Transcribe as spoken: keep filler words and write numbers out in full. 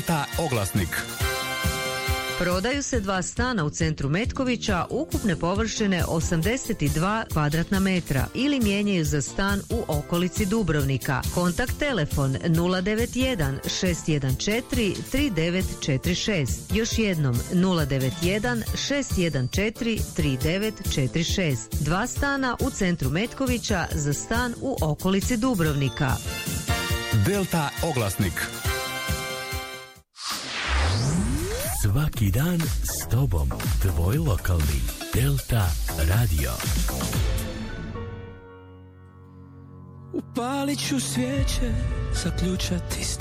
Ta oglasnik. Prodaju se dva stana u centru Metkovića ukupne površine osamdeset dva kvadratna metra ili mijenjaju za stan u okolici Dubrovnika. Kontakt telefon nula devet jedan šest jedan četiri tri devet četiri šest. Još jednom nula devet jedan šest jedan četiri tri devet četiri šest. Dva stana u centru Metkovića za stan u okolici Dubrovnika. Delta oglasnik. Svaki dan s tobom, tvoj lokalni Delta Radio. Upalit ću svijeće, zaključati